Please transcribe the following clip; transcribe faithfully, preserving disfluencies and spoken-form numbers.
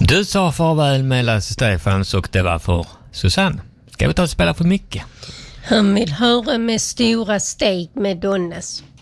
Du sa farväl med Lasse Stefans och det var för Susanne. Ska vi ta och spela för mycket? Han vill höra med stora steg med Donnes.